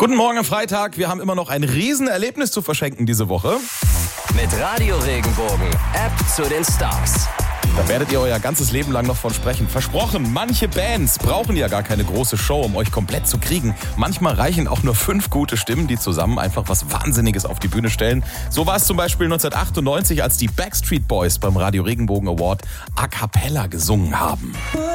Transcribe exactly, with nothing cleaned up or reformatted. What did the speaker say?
Guten Morgen am Freitag. Wir haben immer noch ein Riesenerlebnis zu verschenken diese Woche. Mit Radio Regenbogen, App zu den Stars. Da werdet ihr euer ganzes Leben lang noch von sprechen. Versprochen, manche Bands brauchen ja gar keine große Show, um euch komplett zu kriegen. Manchmal reichen auch nur fünf gute Stimmen, die zusammen einfach was Wahnsinniges auf die Bühne stellen. So war es zum Beispiel neunzehnhundertachtundneunzig, als die Backstreet Boys beim Radio Regenbogen Award a cappella gesungen haben.